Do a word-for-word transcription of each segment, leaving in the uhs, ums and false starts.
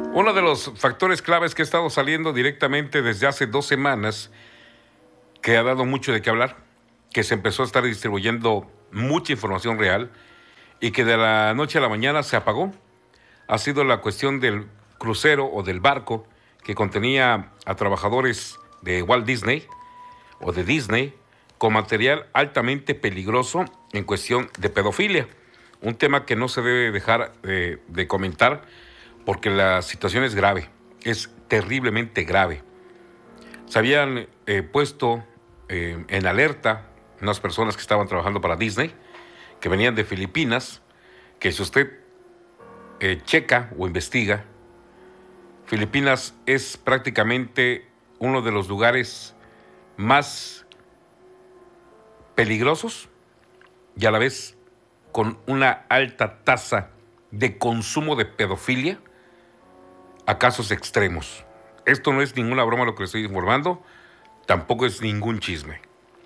Uno de los factores claves que ha estado saliendo directamente desde hace dos semanas, que ha dado mucho de qué hablar, que se empezó a estar distribuyendo mucha información real y que de la noche a la mañana se apagó, ha sido la cuestión del crucero o del barco que contenía a trabajadores de Walt Disney o de Disney con material altamente peligroso en cuestión de pedofilia. Un tema que no se debe dejar eh, de comentar porque la situación es grave, es terriblemente grave. Se habían eh, puesto eh, en alerta unas personas que estaban trabajando para Disney, que venían de Filipinas, que si usted eh, checa o investiga, Filipinas es prácticamente uno de los lugares más peligrosos y a la vez con una alta tasa de consumo de pedofilia a casos extremos. Esto no es ninguna broma lo que le estoy informando, tampoco es ningún chisme.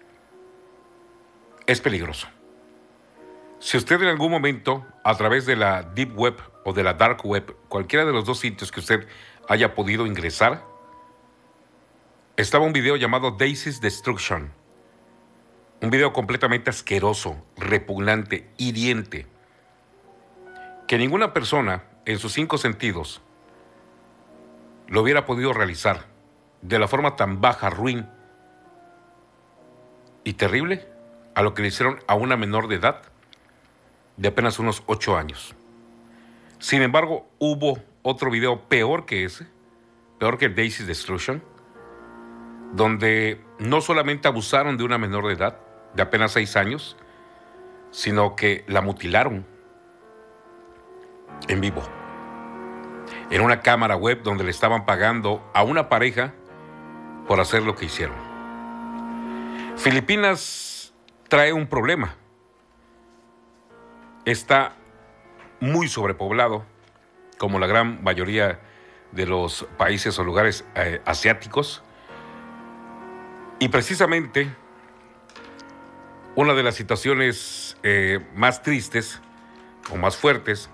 Es peligroso. Si usted en algún momento, a través de la Deep Web o de la Dark Web, cualquiera de los dos sitios que usted haya podido ingresar, estaba un video llamado Daisy's Destruction. Un video completamente asqueroso, repugnante, hiriente, que ninguna persona en sus cinco sentidos lo hubiera podido realizar de la forma tan baja, ruin y terrible a lo que le hicieron a una menor de edad de apenas unos ocho años. Sin embargo, hubo otro video peor que ese, peor que el Daisy's Destruction, donde no solamente abusaron de una menor de edad de apenas seis años, sino que la mutilaron en vivo, en una cámara web donde le estaban pagando a una pareja por hacer lo que hicieron. Filipinas trae un problema. Está muy sobrepoblado, como la gran mayoría de los países o lugares eh, asiáticos. Y precisamente una de las situaciones eh, más tristes o más fuertes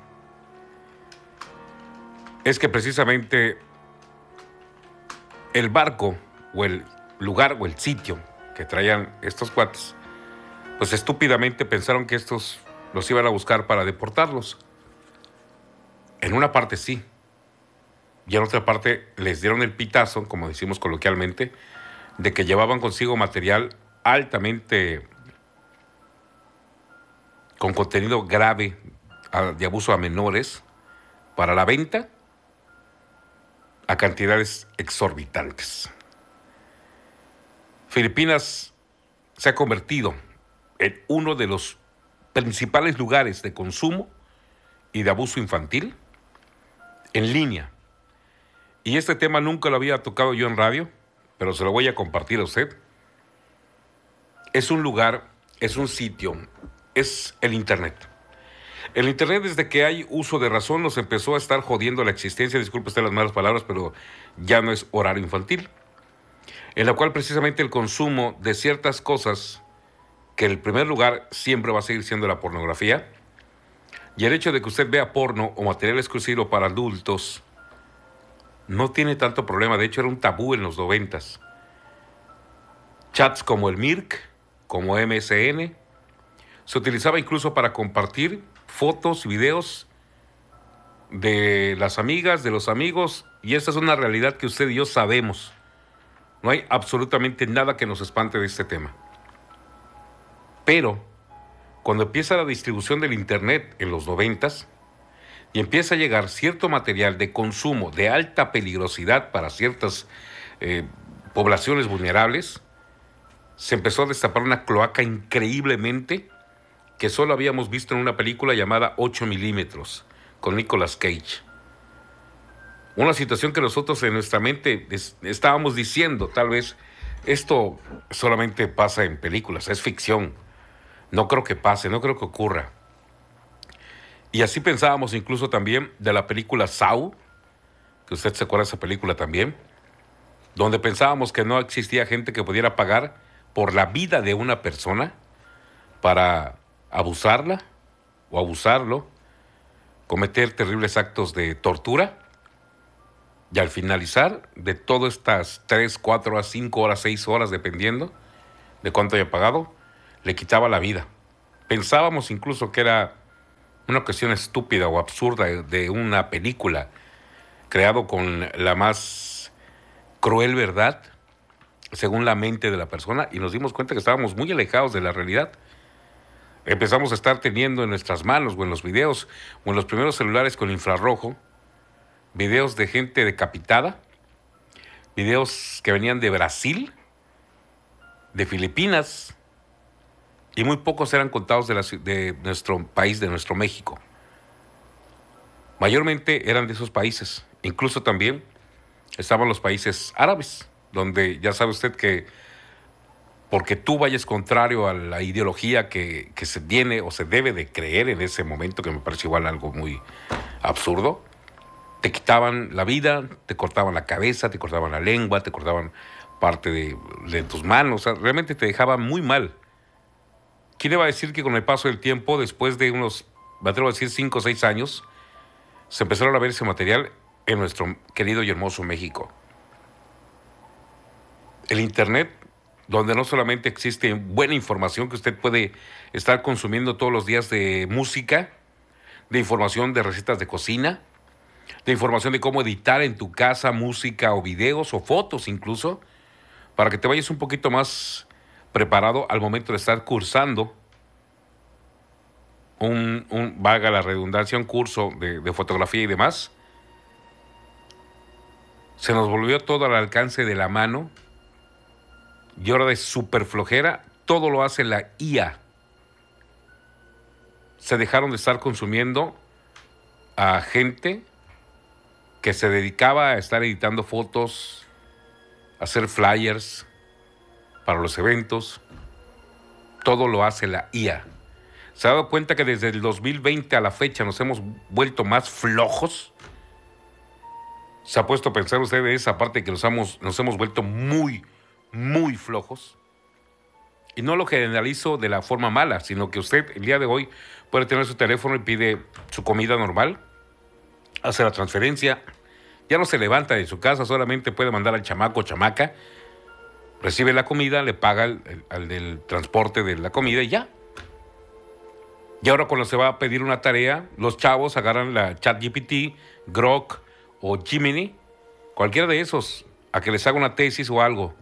es que precisamente el barco o el lugar o el sitio que traían estos cuates, pues estúpidamente pensaron que estos los iban a buscar para deportarlos. En una parte sí, y en otra parte les dieron el pitazo, como decimos coloquialmente, de que llevaban consigo material altamente con contenido grave de abuso a menores para la venta a cantidades exorbitantes. Filipinas se ha convertido en uno de los principales lugares de consumo y de abuso infantil en línea. Y este tema nunca lo había tocado yo en radio, pero se lo voy a compartir a usted. Es un lugar, es un sitio, es el Internet. El Internet, desde que hay uso de razón, nos empezó a estar jodiendo la existencia, disculpe usted las malas palabras, pero ya no es horario infantil, en la cual precisamente el consumo de ciertas cosas, que en primer lugar siempre va a seguir siendo la pornografía, y el hecho de que usted vea porno o material exclusivo para adultos, no tiene tanto problema. De hecho, era un tabú en los noventas. Chats como el Mirk, como M S N, se utilizaba incluso para compartir fotos y videos de las amigas, de los amigos, y esta es una realidad que usted y yo sabemos. No hay absolutamente nada que nos espante de este tema. Pero cuando empieza la distribución del Internet en los noventas y empieza a llegar cierto material de consumo de alta peligrosidad para ciertas eh, poblaciones vulnerables, se empezó a destapar una cloaca increíblemente que solo habíamos visto en una película llamada ocho milímetros, con Nicolas Cage. Una situación que nosotros en nuestra mente es, estábamos diciendo, tal vez, esto solamente pasa en películas, es ficción. No creo que pase, no creo que ocurra. Y así pensábamos incluso también de la película Saw, que usted se acuerda de esa película también, donde pensábamos que no existía gente que pudiera pagar por la vida de una persona para abusarla o abusarlo, cometer terribles actos de tortura Y al finalizar de todas estas tres, cuatro horas, cinco horas, seis horas, dependiendo de cuánto haya pagado, le quitaba la vida. Pensábamos incluso que era una cuestión estúpida o absurda de una película creado con la más cruel verdad, según la mente de la persona, y nos dimos cuenta que estábamos muy alejados de la realidad. Empezamos a estar teniendo en nuestras manos o en los videos o en los primeros celulares con infrarrojo, videos de gente decapitada, videos que venían de Brasil, de Filipinas, y muy pocos eran contados de, la, de nuestro país, de nuestro México. Mayormente eran de esos países. Incluso también estaban los países árabes, donde ya sabe usted que porque tú vayas contrario a la ideología que, que se viene o se debe de creer en ese momento, que me parece igual algo muy absurdo, te quitaban la vida, te cortaban la cabeza, te cortaban la lengua, te cortaban parte de, de tus manos, o sea, realmente te dejaban muy mal. ¿Quién iba a decir que con el paso del tiempo, después de unos, me atrevo a decir, cinco o seis años, se empezaron a ver ese material en nuestro querido y hermoso México? El Internet, donde no solamente existe buena información que usted puede estar consumiendo todos los días de música, de información de recetas de cocina, de información de cómo editar en tu casa música o videos o fotos incluso, para que te vayas un poquito más preparado al momento de estar cursando un, un valga la redundancia, un curso de, de fotografía y demás. Se nos volvió todo al alcance de la mano y ahora de súper flojera, todo lo hace la I A. Se dejaron de estar consumiendo a gente que se dedicaba a estar editando fotos, a hacer flyers para los eventos. Todo lo hace la I A. ¿Se ha dado cuenta que desde el dos mil veinte a la fecha nos hemos vuelto más flojos? ¿Se ha puesto a pensar usted de esa parte que nos hemos, nos hemos vuelto muy, muy flojos? Y no lo generalizo de la forma mala, sino que usted el día de hoy puede tener su teléfono y pide su comida normal, hace la transferencia, ya no se levanta de su casa, solamente puede mandar al chamaco o chamaca, recibe la comida, le paga al, al, al del transporte de la comida y ya. Y ahora cuando se va a pedir una tarea, los chavos agarran la ChatGPT, Grok o Gemini, cualquiera de esos, a que les haga una tesis o algo.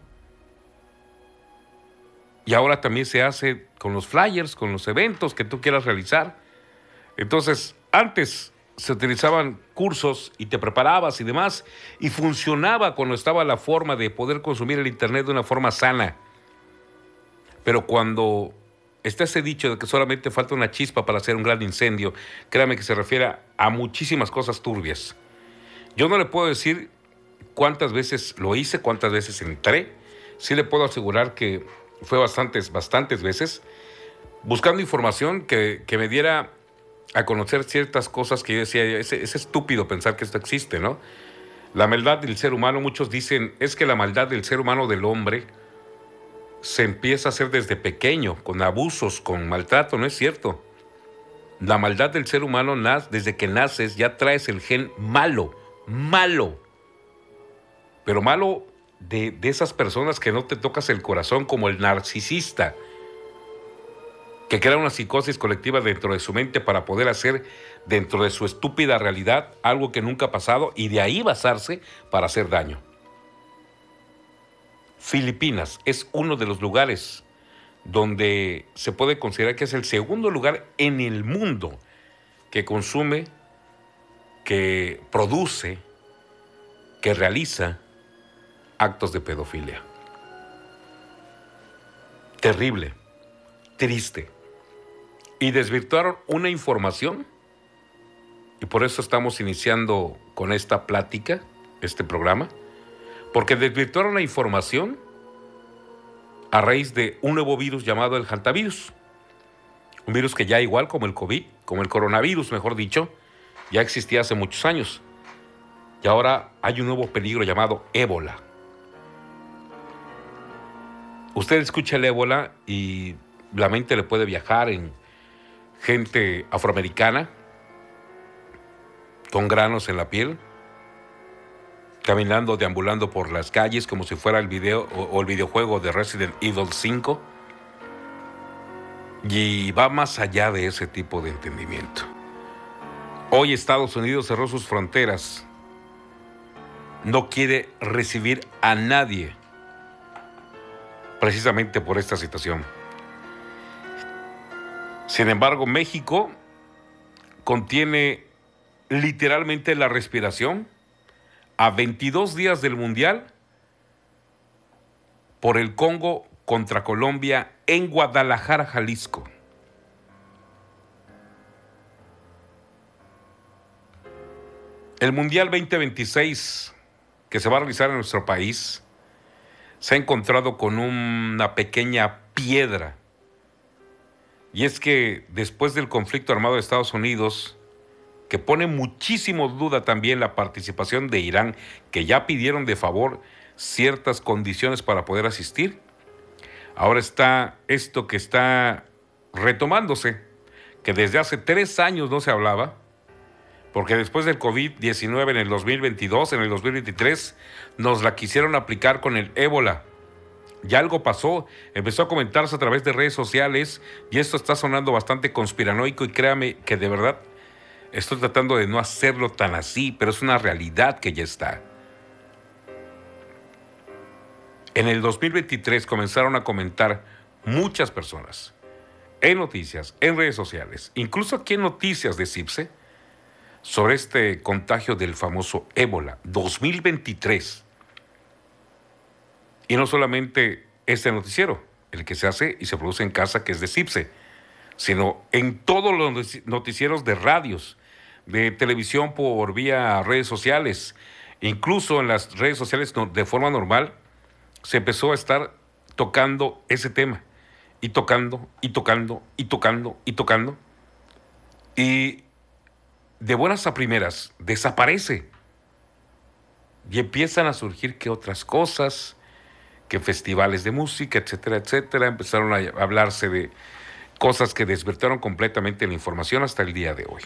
Y ahora también se hace con los flyers, con los eventos que tú quieras realizar. Entonces, antes se utilizaban cursos y te preparabas y demás, y funcionaba cuando estaba la forma de poder consumir el Internet de una forma sana. Pero cuando está ese dicho de que solamente falta una chispa para hacer un gran incendio, créame que se refiere a muchísimas cosas turbias. Yo no le puedo decir cuántas veces lo hice, cuántas veces entré. Sí le puedo asegurar que fue bastantes, bastantes veces, buscando información que, que me diera a conocer ciertas cosas que yo decía, es, es estúpido pensar que esto existe, ¿no? La maldad del ser humano, muchos dicen, es que la maldad del ser humano, del hombre, se empieza a hacer desde pequeño, con abusos, con maltrato. No es cierto. La maldad del ser humano, desde que naces, ya traes el gen malo, malo. Pero malo de, de esas personas que no te tocas el corazón, como el narcisista, que crea una psicosis colectiva dentro de su mente para poder hacer dentro de su estúpida realidad algo que nunca ha pasado y de ahí basarse para hacer daño. Filipinas es uno de los lugares donde se puede considerar que es el segundo lugar en el mundo que consume, que produce, que realiza actos de pedofilia. Terrible, triste. Y desvirtuaron una información, y por eso estamos iniciando con esta plática, este programa, porque desvirtuaron la información a raíz de un nuevo virus llamado el hantavirus. Un virus que ya igual como el COVID, como el coronavirus, mejor dicho, ya existía hace muchos años. Y ahora hay un nuevo peligro llamado ébola. Usted escucha el ébola y la mente le puede viajar en gente afroamericana con granos en la piel, caminando, deambulando por las calles como si fuera el video o, o el videojuego de Resident Evil cinco. Y va más allá de ese tipo de entendimiento. Hoy Estados Unidos cerró sus fronteras. No quiere recibir a nadie precisamente por esta situación. Sin embargo, México contiene literalmente la respiración a veintidós días del Mundial por el Congo contra Colombia en Guadalajara, Jalisco. El Mundial veinte veintiséis que se va a realizar en nuestro país se ha encontrado con una pequeña piedra. Y es que después del conflicto armado de Estados Unidos, que pone muchísimo duda también la participación de Irán, que ya pidieron de favor ciertas condiciones para poder asistir, ahora está esto que está retomándose, que desde hace tres años no se hablaba, porque después del COVID diecinueve en el dos mil veintidós, en el dos mil veintitrés, nos la quisieron aplicar con el ébola. Ya algo pasó, empezó a comentarse a través de redes sociales y esto está sonando bastante conspiranoico y créame que de verdad estoy tratando de no hacerlo tan así, pero es una realidad que ya está. En el dos mil veintitrés comenzaron a comentar muchas personas en noticias, en redes sociales, incluso aquí en noticias de CIPSE, sobre este contagio del famoso ébola dos mil veintitrés. Y no solamente este noticiero, el que se hace y se produce en casa, que es de CIPSE, sino en todos los noticieros de radios, de televisión por vía redes sociales, incluso en las redes sociales de forma normal, se empezó a estar tocando ese tema, y tocando, y tocando, y tocando, y tocando, y de buenas a primeras desaparece, y empiezan a surgir que otras cosas, que festivales de música, etcétera, etcétera, empezaron a hablarse de cosas que desvirtuaron completamente la información hasta el día de hoy.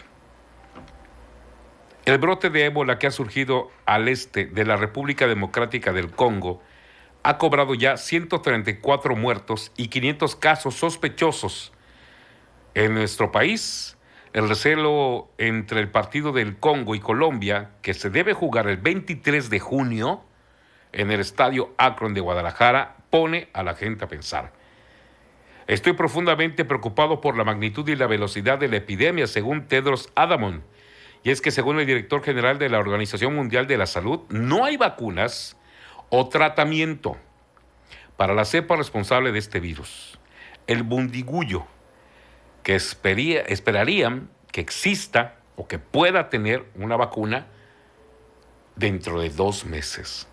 El brote de ébola que ha surgido al este de la República Democrática del Congo ha cobrado ya ciento treinta y cuatro muertos y quinientos casos sospechosos. En nuestro país, el recelo entre el partido del Congo y Colombia, que se debe jugar el veintitrés de junio en el Estadio Akron de Guadalajara, pone a la gente a pensar. Estoy profundamente preocupado por la magnitud y la velocidad de la epidemia, según Tedros Adhanom. Y es que según el director general de la Organización Mundial de la Salud, no hay vacunas o tratamiento para la cepa responsable de este virus, el bundibugyo, que espería, esperarían que exista o que pueda tener una vacuna dentro de dos meses.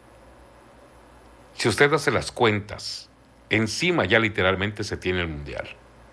Si usted hace las cuentas, encima ya literalmente se tiene el mundial.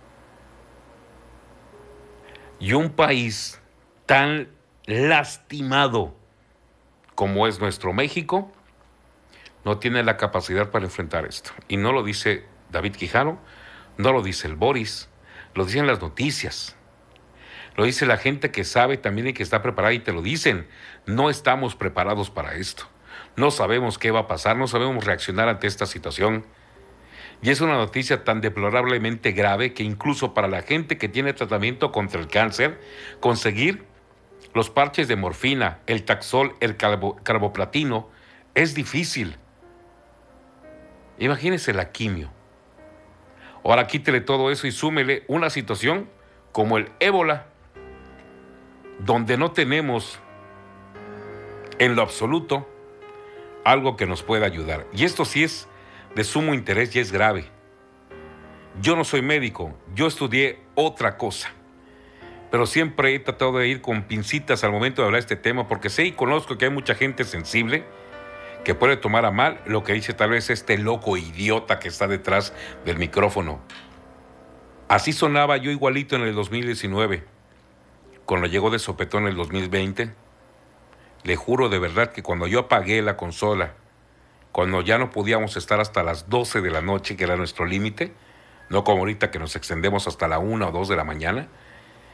Y un país tan lastimado como es nuestro México, no tiene la capacidad para enfrentar esto. Y no lo dice David Quijano, no lo dice el Boris, lo dicen las noticias. Lo dice la gente que sabe también y que está preparada y te lo dicen. No estamos preparados para esto. No sabemos qué va a pasar, no sabemos reaccionar ante esta situación. Y es una noticia tan deplorablemente grave que incluso para la gente que tiene tratamiento contra el cáncer, conseguir los parches de morfina, el Taxol, el carbo, carboplatino, es difícil. Imagínese la quimio. Ahora quítele todo eso y súmele una situación como el ébola, donde no tenemos en lo absoluto algo que nos pueda ayudar. Y esto sí es de sumo interés y es grave. Yo no soy médico, yo estudié otra cosa, pero siempre he tratado de ir con pincitas al momento de hablar de este tema, porque sé y conozco que hay mucha gente sensible que puede tomar a mal lo que dice tal vez este loco idiota que está detrás del micrófono. Así sonaba yo igualito en el dos mil diecinueve, cuando llegó de sopetón en el dos mil veinte. Le juro de verdad que cuando yo apagué la consola, cuando ya no podíamos estar hasta las doce de la noche, que era nuestro límite, no como ahorita que nos extendemos hasta la una o dos de la mañana,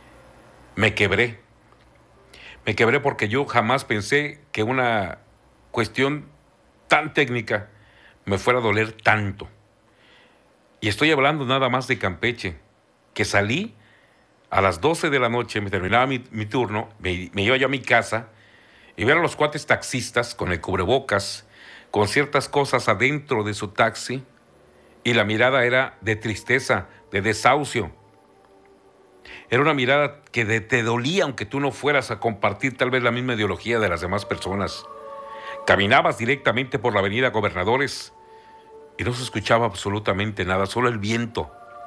me quebré. Me quebré porque yo jamás pensé que una cuestión tan técnica me fuera a doler tanto. Y estoy hablando nada más de Campeche, que salí a las doce de la noche, me terminaba mi, mi turno, me, me iba yo a mi casa y ver a los cuates taxistas con el cubrebocas, con ciertas cosas adentro de su taxi, y la mirada era de tristeza, de desahucio. Era una mirada que de, te dolía aunque tú no fueras a compartir tal vez la misma ideología de las demás personas. Caminabas directamente por la avenida Gobernadores y no se escuchaba absolutamente nada, solo el viento.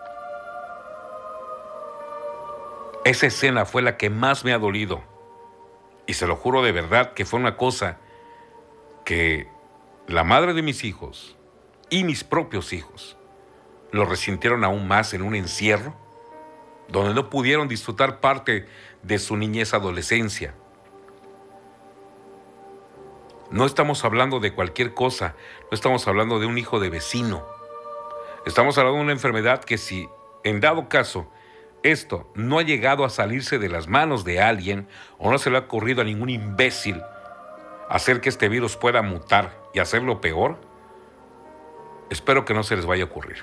Esa escena fue la que más me ha dolido. Y se lo juro de verdad que fue una cosa que la madre de mis hijos y mis propios hijos lo resintieron aún más en un encierro donde no pudieron disfrutar parte de su niñez adolescencia. No estamos hablando de cualquier cosa, no estamos hablando de un hijo de vecino. Estamos hablando de una enfermedad que, si en dado caso esto no ha llegado a salirse de las manos de alguien o no se le ha ocurrido a ningún imbécil hacer que este virus pueda mutar y hacerlo peor, espero que no se les vaya a ocurrir.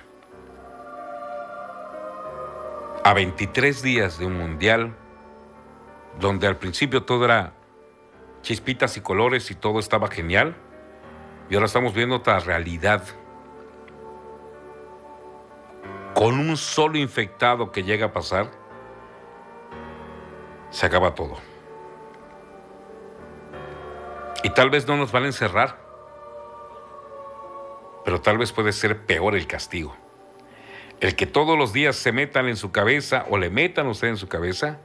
A veintitrés días de un mundial, donde al principio todo era chispitas y colores y todo estaba genial, y ahora estamos viendo otra realidad. Con un solo infectado que llega a pasar, se acaba todo. Y tal vez no nos van a encerrar, pero tal vez puede ser peor el castigo. El que todos los días se metan en su cabeza o le metan a usted en su cabeza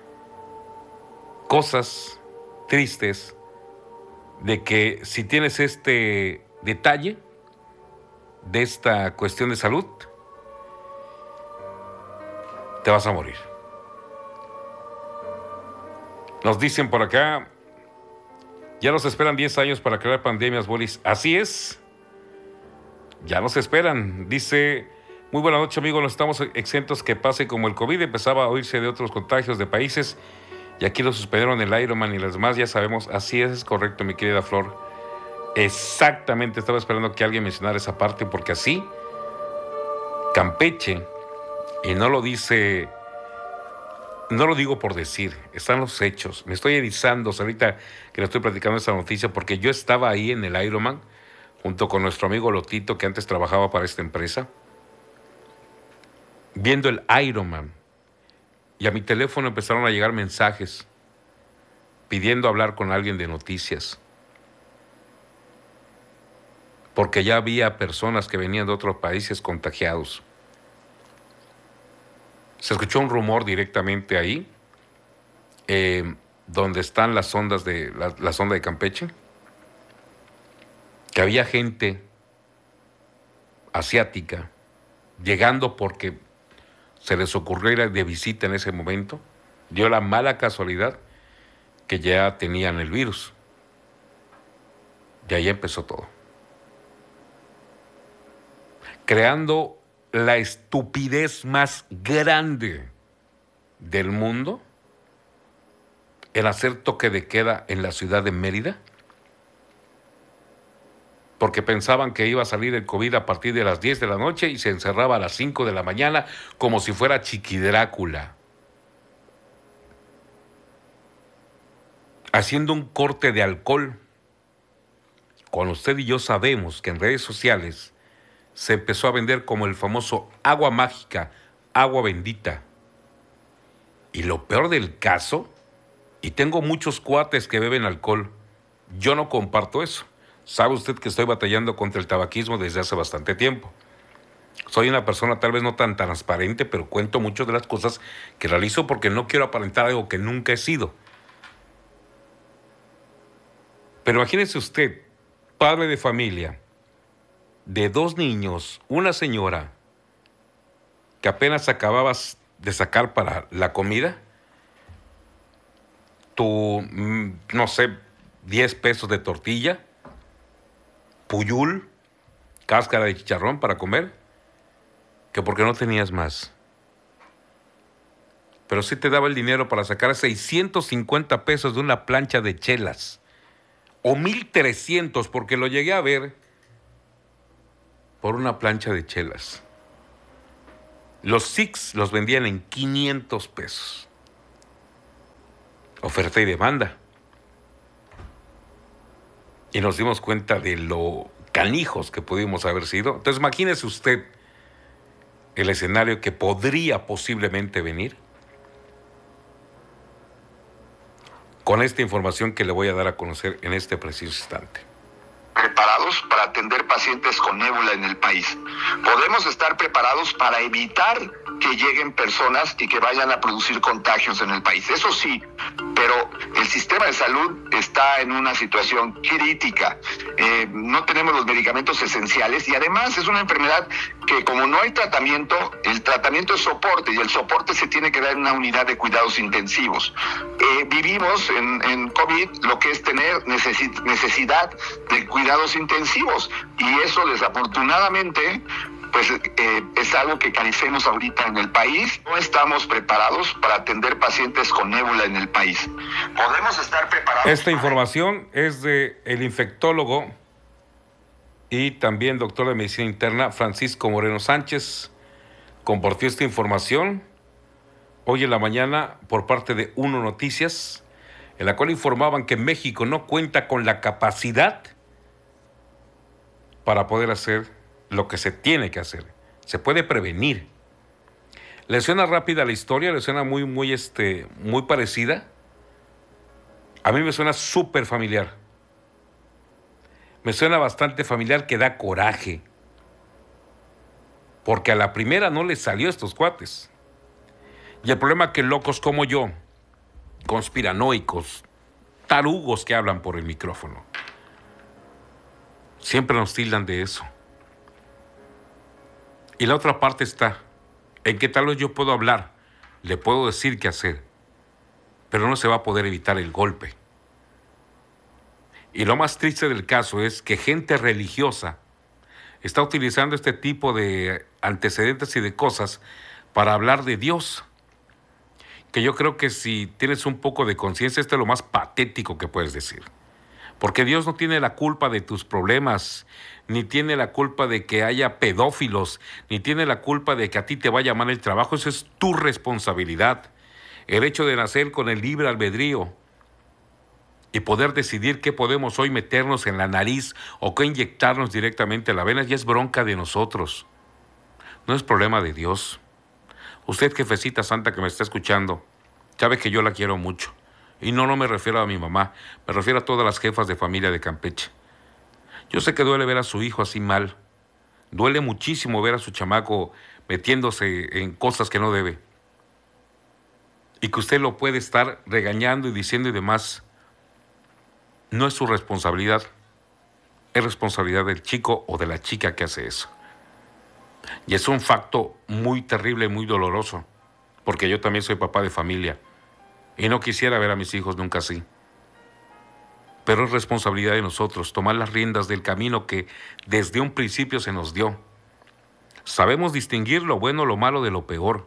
cosas tristes de que si tienes este detalle de esta cuestión de salud, te vas a morir. Nos dicen por acá, ya nos esperan diez años para crear pandemias, Boris. Así es, ya nos esperan. Dice, muy buena noche, amigo, no estamos exentos que pase como el COVID. Empezaba a oírse de otros contagios de países y aquí lo suspendieron el Ironman y las demás, ya sabemos. Así es, es correcto, mi querida Flor. Exactamente, estaba esperando que alguien mencionara esa parte, porque así Campeche, y no lo dice, no lo digo por decir, están los hechos. Me estoy erizando ahorita que le estoy platicando esta noticia, porque yo estaba ahí en el Ironman junto con nuestro amigo Lotito, que antes trabajaba para esta empresa, viendo el Ironman, y a mi teléfono empezaron a llegar mensajes pidiendo hablar con alguien de noticias, porque ya había personas que venían de otros países contagiados. Se escuchó un rumor directamente ahí, eh, donde están las ondas de la, la sonda de Campeche, que había gente asiática llegando porque se les ocurrió ir de visita en ese momento. Dio la mala casualidad que ya tenían el virus. Y ahí empezó todo. Creando la estupidez más grande del mundo en hacer toque de queda en la ciudad de Mérida, porque pensaban que iba a salir el COVID a partir de las diez de la noche y se encerraba a las cinco de la mañana como si fuera Chiqui Drácula. Haciendo un corte de alcohol, cuando usted y yo sabemos que en redes sociales se empezó a vender como el famoso agua mágica, agua bendita. Y lo peor del caso, y tengo muchos cuates que beben alcohol, yo no comparto eso. Sabe usted que estoy batallando contra el tabaquismo desde hace bastante tiempo. Soy una persona tal vez no tan transparente, pero cuento mucho de las cosas que realizo porque no quiero aparentar algo que nunca he sido. Pero imagínese usted, padre de familia, de dos niños, una señora que apenas acababas de sacar para la comida, tu, no sé, diez pesos de tortilla, puyul, cáscara de chicharrón para comer, que porque no tenías más. Pero sí te daba el dinero para sacar seiscientos cincuenta pesos de una plancha de chelas, o mil trescientos, porque lo llegué a ver por una plancha de chelas. Los Six los vendían en quinientos pesos. Oferta y demanda. Y nos dimos cuenta de lo canijos que pudimos haber sido. Entonces imagínese usted el escenario que podría posiblemente venir con esta información que le voy a dar a conocer en este preciso instante. Preparados para atender pacientes con ébola en el país. Podemos estar preparados para evitar que lleguen personas y que vayan a producir contagios en el país. Eso sí, pero el sistema de salud está en una situación crítica. Eh, no tenemos los medicamentos esenciales y además es una enfermedad que, como no hay tratamiento, el tratamiento es soporte y el soporte se tiene que dar en una unidad de cuidados intensivos. Eh, vivimos en, en COVID lo que es tener necesi- necesidad de cuidados intensivos y eso desafortunadamente pues eh, es algo que carecemos ahorita en el país. No estamos preparados para atender pacientes con ébola en el país. Podemos estar preparados. Esta información es de el infectólogo y también doctor de medicina interna Francisco Moreno Sánchez. Compartió esta información hoy en la mañana por parte de Uno Noticias, en la cual informaban que México no cuenta con la capacidad para poder hacer lo que se tiene que hacer. Se puede prevenir. ¿Le suena rápida la historia? ¿Le suena muy, muy, este, muy parecida? A mí me suena súper familiar. Me suena bastante familiar, que da coraje. Porque a la primera no les salió a estos cuates. Y el problema es que locos como yo, conspiranoicos, tarugos que hablan por el micrófono, siempre nos tildan de eso. Y la otra parte está en que tal vez yo puedo hablar, le puedo decir qué hacer, pero no se va a poder evitar el golpe. Y lo más triste del caso es que gente religiosa está utilizando este tipo de antecedentes y de cosas para hablar de Dios. Que yo creo que si tienes un poco de conciencia, esto es lo más patético que puedes decir. Porque Dios no tiene la culpa de tus problemas, ni tiene la culpa de que haya pedófilos, ni tiene la culpa de que a ti te vaya mal el trabajo. Eso es tu responsabilidad. El hecho de nacer con el libre albedrío y poder decidir qué podemos hoy meternos en la nariz o qué inyectarnos directamente a la vena ya es bronca de nosotros. No es problema de Dios. Usted, jefecita santa que me está escuchando, sabe que yo la quiero mucho. Y no, no me refiero a mi mamá, me refiero a todas las jefas de familia de Campeche. Yo sé que duele ver a su hijo así mal. Duele muchísimo ver a su chamaco metiéndose en cosas que no debe. Y que usted lo puede estar regañando y diciendo y demás. No es su responsabilidad. Es responsabilidad del chico o de la chica que hace eso. Y es un facto muy terrible, muy doloroso. Porque yo también soy papá de familia. Y no quisiera ver a mis hijos nunca así. Pero es responsabilidad de nosotros tomar las riendas del camino que desde un principio se nos dio. Sabemos distinguir lo bueno, lo malo de lo peor.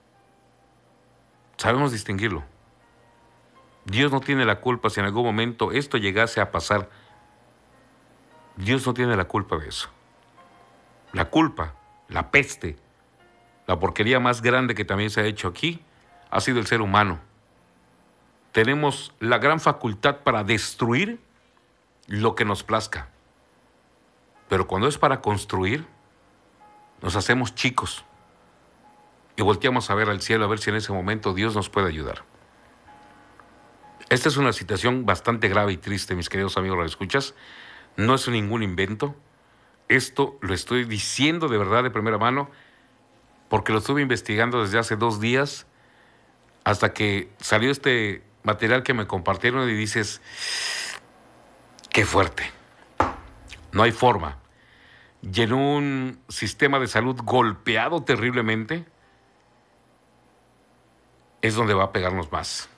Sabemos distinguirlo. Dios no tiene la culpa si en algún momento esto llegase a pasar. Dios no tiene la culpa de eso. La culpa, la peste, la porquería más grande que también se ha hecho aquí, ha sido el ser humano. Tenemos la gran facultad para destruir lo que nos plazca. Pero cuando es para construir, nos hacemos chicos y volteamos a ver al cielo a ver si en ese momento Dios nos puede ayudar. Esta es una situación bastante grave y triste, mis queridos amigos radioescuchas. No es ningún invento. Esto lo estoy diciendo de verdad de primera mano porque lo estuve investigando desde hace dos días hasta que salió este material que me compartieron y dices, qué fuerte. No hay forma. Y en un sistema de salud golpeado terriblemente, es donde va a pegarnos más.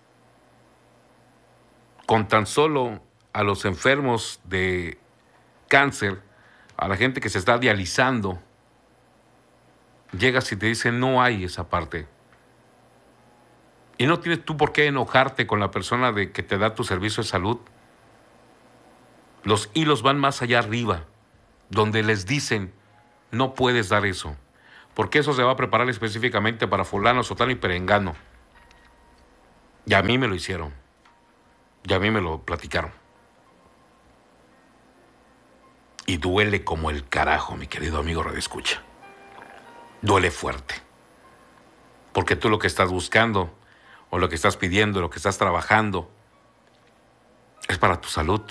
Con tan solo a los enfermos de cáncer, a la gente que se está dializando, llegas y te dicen, no hay esa parte. Y no tienes tú por qué enojarte con la persona de que te da tu servicio de salud. Los hilos van más allá arriba, donde les dicen, no puedes dar eso, porque eso se va a preparar específicamente para fulano, sotano y perengano. Y a mí me lo hicieron, y a mí me lo platicaron. Y duele como el carajo, mi querido amigo radioescucha. Duele fuerte. Porque tú lo que estás buscando, o lo que estás pidiendo, lo que estás trabajando, es para tu salud.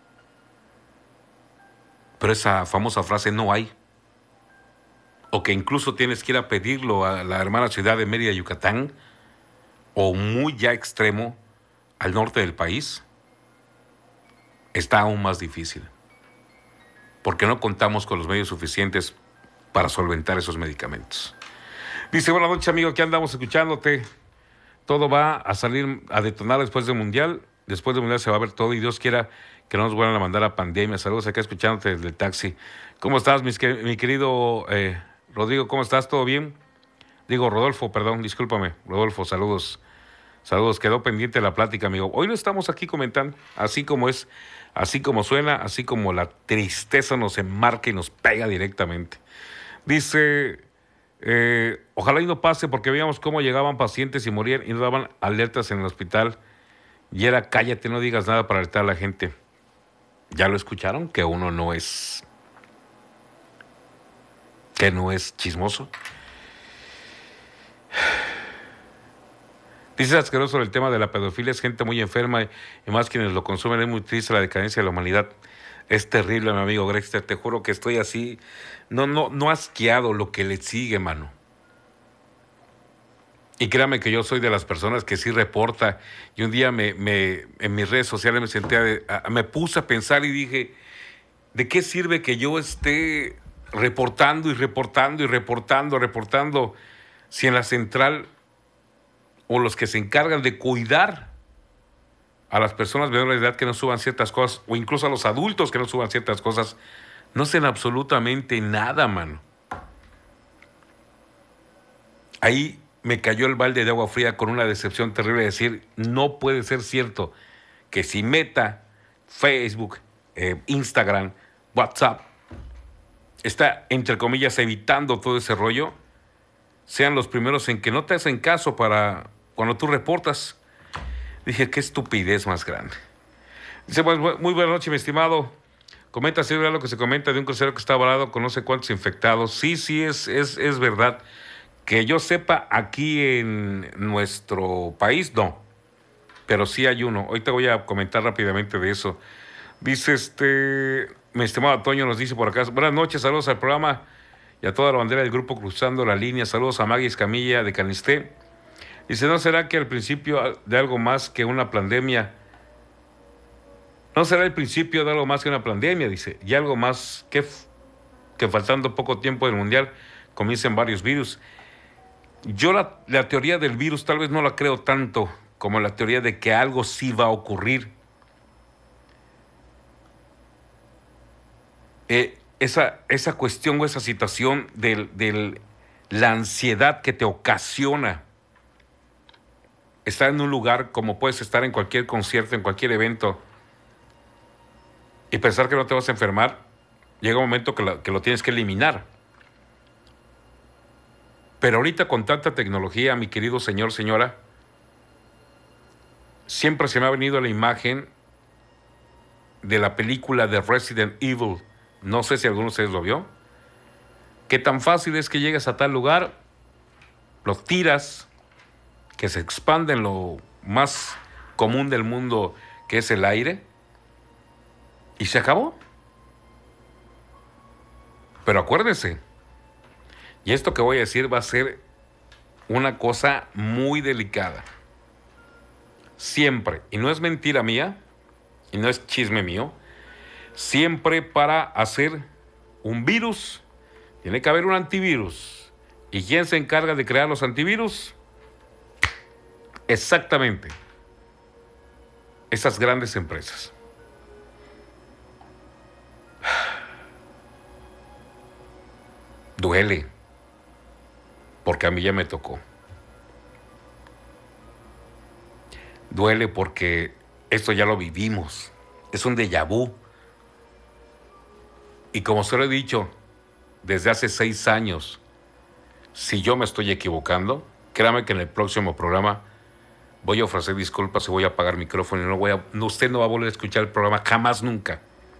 Pero esa famosa frase no hay. O que incluso tienes que ir a pedirlo a la hermana ciudad de Mérida, Yucatán, o muy ya extremo, al norte del país, está aún más difícil. Porque no contamos con los medios suficientes para solventar esos medicamentos. Dice, buenas noches, amigo, aquí andamos escuchándote. Todo va a salir a detonar después del Mundial. Después del Mundial se va a ver todo y Dios quiera que no nos vuelvan a mandar a pandemia. Saludos acá escuchándote desde el taxi. ¿Cómo estás, mis, mi querido eh, Rodrigo? ¿Cómo estás? ¿Todo bien? Digo, Rodolfo, perdón, discúlpame. Rodolfo, saludos. Saludos, quedó pendiente la plática, amigo. Hoy lo estamos aquí comentando, así como es, así como suena, así como la tristeza nos enmarca y nos pega directamente. Dice, eh, ojalá y no pase porque veíamos cómo llegaban pacientes y morían y nos daban alertas en el hospital. Y era, cállate, no digas nada para alertar a la gente. ¿Ya lo escucharon? Que uno no es, que no es chismoso. Dice asqueroso sobre el tema de la pedofilia, es gente muy enferma y, y más quienes lo consumen, es muy triste la decadencia de la humanidad. Es terrible, mi amigo Grexter, te juro que estoy así, no, no, no asqueado lo que le sigue, mano. Y créame que yo soy de las personas que sí reporta, y un día me, me, en mis redes sociales me senté, a, a, me puse a pensar y dije, ¿de qué sirve que yo esté reportando y reportando y reportando, reportando, si en la central o los que se encargan de cuidar a las personas menores de edad que no suban ciertas cosas, o incluso a los adultos que no suban ciertas cosas, no hacen absolutamente nada, mano? Ahí me cayó el balde de agua fría con una decepción terrible de decir, no puede ser cierto que si Meta, Facebook, eh, Instagram, WhatsApp, está, entre comillas, evitando todo ese rollo, sean los primeros en que no te hacen caso para cuando tú reportas. Dije, qué estupidez más grande. Dice, pues, muy buena noche, mi estimado. Comenta si es verdad lo que se comenta de un crucero que está varado con no sé cuántos infectados. Sí, sí, es, es, es verdad. Que yo sepa, aquí en nuestro país, no. Pero sí hay uno. Hoy te voy a comentar rápidamente de eso. Dice este, mi estimado Toño nos dice por acá, buenas noches, saludos al programa y a toda la bandera del grupo Cruzando la Línea. Saludos a Maggie Escamilla de Canisté. Dice, ¿no será que al principio de algo más que una pandemia? ¿No será el principio de algo más que una pandemia? Dice, y algo más que, que faltando poco tiempo del Mundial comiencen varios virus. Yo la, la teoría del virus tal vez no la creo tanto como la teoría de que algo sí va a ocurrir. Eh, esa, esa cuestión o esa situación de del, la ansiedad que te ocasiona estar en un lugar como puedes estar en cualquier concierto, en cualquier evento, y pensar que no te vas a enfermar, llega un momento que, la, que lo tienes que eliminar. Pero ahorita con tanta tecnología, mi querido señor, señora, siempre se me ha venido la imagen de la película de Resident Evil. No sé si alguno de ustedes lo vio. Qué tan fácil es que llegues a tal lugar, lo tiras, que se expande en lo más común del mundo, que es el aire, y se acabó. Pero acuérdense, y esto que voy a decir va a ser una cosa muy delicada. Siempre, y no es mentira mía, y no es chisme mío, siempre para hacer un virus, tiene que haber un antivirus. ¿Y quién se encarga de crear los antivirus? Exactamente, esas grandes empresas. Duele, porque a mí ya me tocó. Duele porque esto ya lo vivimos. Es un déjà vu. Y como se lo he dicho desde hace seis años, si yo me estoy equivocando, créame que en el próximo programa voy a ofrecer disculpas y voy a apagar micrófono y no voy a, no, usted no va a volver a escuchar el programa jamás, nunca.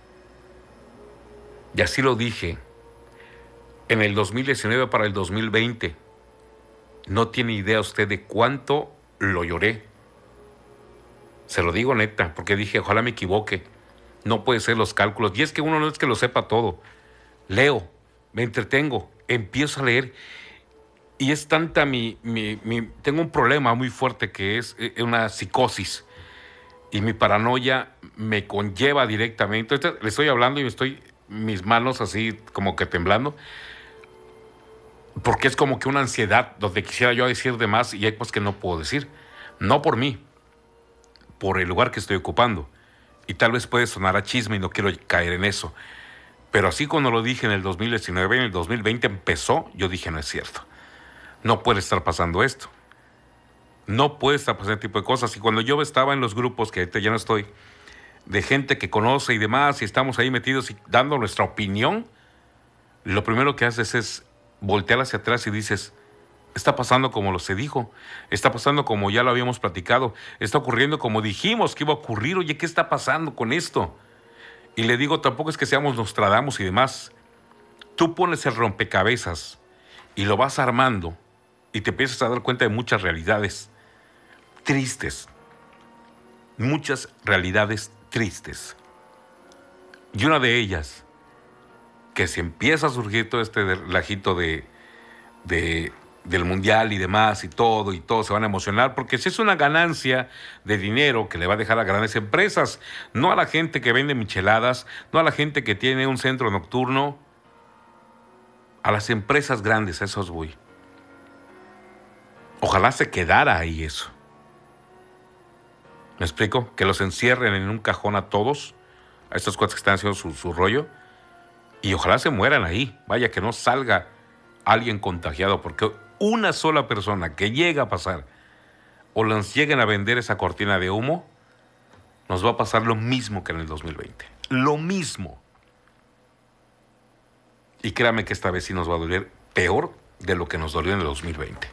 Y así lo dije en el dos mil diecinueve para el dos mil veinte. No tiene idea usted de cuánto lo lloré. Se lo digo neta, porque dije, ojalá me equivoque. No puede ser los cálculos. Y es que uno no es que lo sepa todo. Leo, me entretengo, empiezo a leer. Y es tanta mi, mi, mi... Tengo un problema muy fuerte que es una psicosis. Y mi paranoia me conlleva directamente. Entonces, le estoy hablando y me estoy... mis manos así como que temblando. Porque es como que una ansiedad donde quisiera yo decir de más y hay cosas que no puedo decir. No por mí, por el lugar que estoy ocupando. Y tal vez puede sonar a chisme y no quiero caer en eso. Pero así cuando lo dije en el dos mil diecinueve, en el dos mil veinte empezó, yo dije, no es cierto. No puede estar pasando esto. No puede estar pasando este tipo de cosas. Y cuando yo estaba en los grupos, que ahorita ya no estoy, de gente que conoce y demás, y estamos ahí metidos y dando nuestra opinión, lo primero que haces es voltear hacia atrás y dices, está pasando como lo se dijo, está pasando como ya lo habíamos platicado, está ocurriendo como dijimos que iba a ocurrir. Oye, ¿qué está pasando con esto? Y le digo, tampoco es que seamos Nostradamus y demás. Tú pones el rompecabezas y lo vas armando y te empiezas a dar cuenta de muchas realidades tristes, muchas realidades tristes. Y una de ellas, que se empieza a surgir todo este relajito de, de, del mundial y demás y todo, y todos se van a emocionar, porque si es una ganancia de dinero que le va a dejar a grandes empresas, no a la gente que vende micheladas, no a la gente que tiene un centro nocturno, a las empresas grandes, a esos voy. Ojalá se quedara ahí eso. ¿Me explico? Que los encierren en un cajón a todos, a estos cuates que están haciendo su, su rollo, y ojalá se mueran ahí. Vaya, que no salga alguien contagiado, porque una sola persona que llega a pasar o nos lleguen a vender esa cortina de humo, nos va a pasar lo mismo que en el dos mil veinte. Lo mismo. Y créame que esta vez sí nos va a doler peor de lo que nos dolió en el dos mil veinte.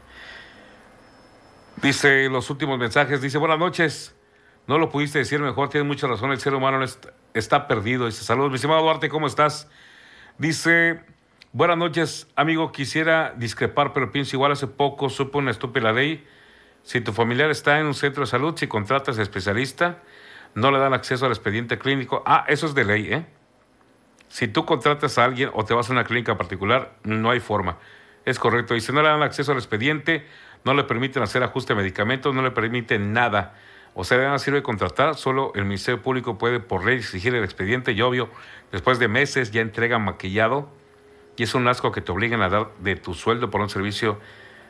Dice los últimos mensajes, dice, buenas noches. No lo pudiste decir mejor, tienes mucha razón, el ser humano está, está perdido. Dice, saludos, mi estimado Duarte, ¿cómo estás? Dice, buenas noches, amigo, quisiera discrepar, pero pienso igual. Hace poco supe una estúpida ley. Si tu familiar está en un centro de salud, si contratas a especialista, no le dan acceso al expediente clínico. Ah, eso es de ley, ¿eh? Si tú contratas a alguien o te vas a una clínica particular, no hay forma. Es correcto. Y si no le dan acceso al expediente, no le permiten hacer ajuste de medicamentos, no le permiten nada. O sea, de nada sirve contratar, solo el Ministerio Público puede por ley exigir el expediente y obvio, después de meses ya entregan maquillado y es un asco que te obliguen a dar de tu sueldo por un servicio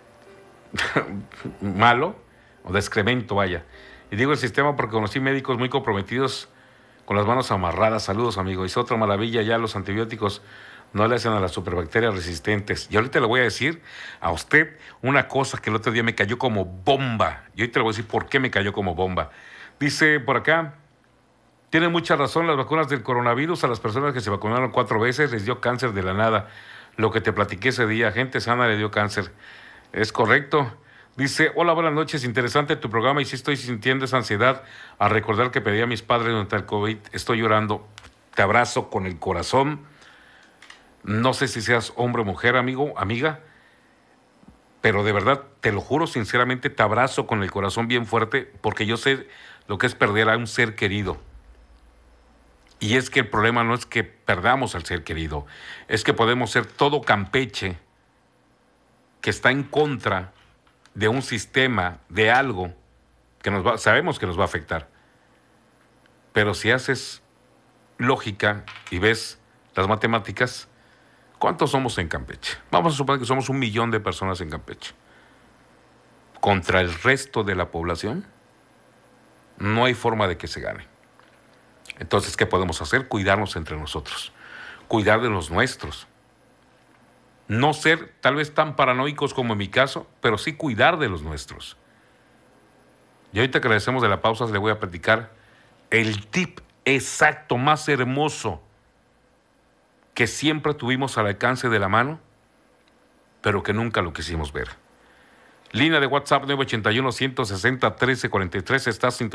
malo o de excremento, vaya. Y digo el sistema porque conocí médicos muy comprometidos con las manos amarradas. Saludos, amigo. Dice, otra maravilla, ya los antibióticos no le hacen a las superbacterias resistentes. Y ahorita le voy a decir a usted una cosa que el otro día me cayó como bomba. Y ahorita le voy a decir por qué me cayó como bomba. Dice por acá, tiene mucha razón, las vacunas del coronavirus a las personas que se vacunaron cuatro veces les dio cáncer de la nada. Lo que te platiqué ese día, gente sana le dio cáncer. Es correcto. Dice, hola, buenas noches, interesante tu programa y sí estoy sintiendo esa ansiedad a recordar que pedí a mis padres durante el COVID. Estoy llorando. Te abrazo con el corazón. No sé si seas hombre o mujer, amigo, amiga, pero de verdad, te lo juro sinceramente, te abrazo con el corazón bien fuerte porque yo sé lo que es perder a un ser querido. Y es que el problema no es que perdamos al ser querido, es que podemos ser todo Campeche que está en contra de un sistema, de algo que nos va, sabemos que nos va a afectar. Pero si haces lógica y ves las matemáticas, ¿cuántos somos en Campeche? Vamos a suponer que somos un millón de personas en Campeche. Contra el resto de la población, no hay forma de que se gane. Entonces, ¿qué podemos hacer? Cuidarnos entre nosotros. Cuidar de los nuestros. No ser tal vez tan paranoicos como en mi caso, pero sí cuidar de los nuestros. Y ahorita que regresemos de la pausa, le voy a platicar el tip exacto, más hermoso que siempre tuvimos al alcance de la mano, pero que nunca lo quisimos ver. Línea de WhatsApp nueve ocho uno, uno sesenta, trece cuarenta y tres, estás sintonizando